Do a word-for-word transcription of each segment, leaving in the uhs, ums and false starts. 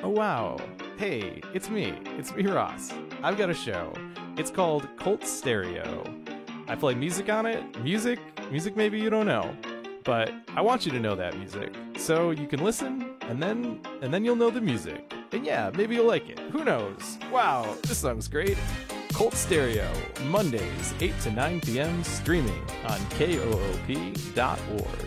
Oh wow. Hey, it's me. It's me, Ross. I've got a show. It's called Cult Stereo. I play music on it. Music? Music maybe you don't know. But I want you to know that music. So you can listen, and then and then you'll know the music. And yeah, maybe you'll like it. Who knows? Wow, this song's great. Cult Stereo, Mondays, eight to nine p.m., streaming on K O O P dot org.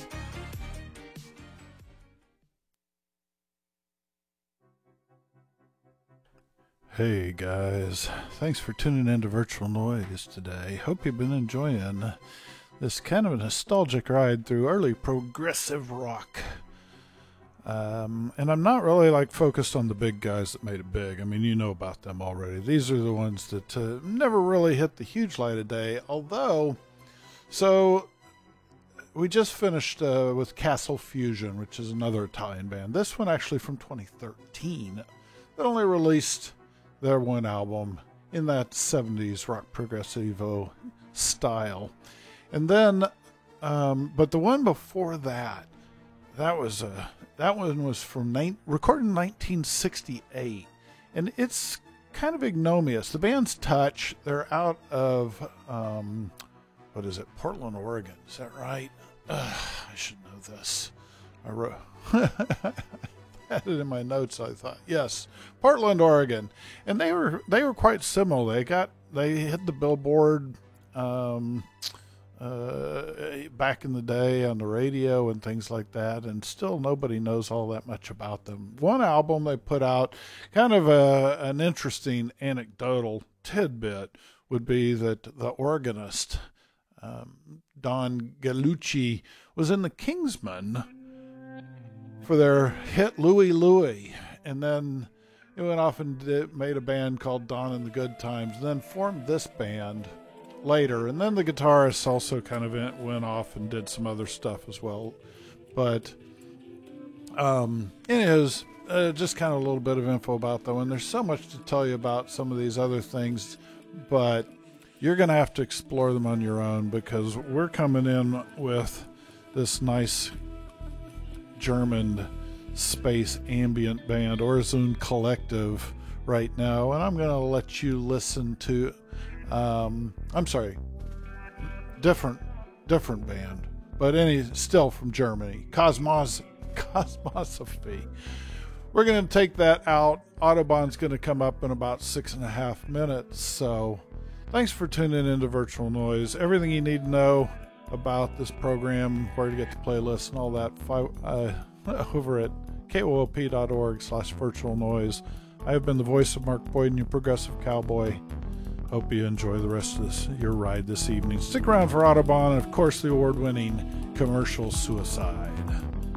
Hey guys, thanks for tuning in to Virtual Noise today. Hope you've been enjoying this kind of a nostalgic ride through early progressive rock. Um, and I'm not really like focused on the big guys that made it big. I mean, you know about them already. These are the ones that uh, never really hit the huge light of day. Although, so we just finished uh, with Castle Fusion, which is another Italian band. This one actually from twenty thirteen that only released their one album in that seventies rock progressivo style. And then, um, but the one before that, that was uh, that one was from ni- recorded in nineteen sixty-eight, and it's kind of ignominious. The band's Touch. They're out of um, what is it, Portland, Oregon? Is that right? Ugh, I should know this. I wrote. Had it in my notes. I thought, yes, Portland, Oregon, and they were they were quite similar. They got they hit the Billboard um, uh, back in the day on the radio and things like that, and still nobody knows all that much about them. One album they put out, kind of a an interesting anecdotal tidbit would be that the organist um, Don Gallucci was in the Kingsmen for their hit Louie Louie, and then he went off and did, made a band called Don and the Good Times, and then formed this band later. And then the guitarist also kind of went, went off and did some other stuff as well. But um, anyways, uh, just kind of a little bit of info about them. And there's so much to tell you about some of these other things, but you're going to have to explore them on your own, because we're coming in with this nice German space ambient band, Orzun Collective, right now, and I'm going to let you listen to um, I'm sorry different different band, but any still from Germany, Cosmos Cosmosophy. We're going to take that out. Autobahn's going to come up in about six and a half minutes, so thanks for tuning into Virtual Noise. Everything you need to know about this program, where to get the playlist and all that, uh, over at K O O P dot org slash virtual noise. I have been the voice of Mark Boyden, your progressive cowboy. Hope you enjoy the rest of this your ride this evening. Stick around for Autobahn and, of course, the award-winning Commercial Suicide.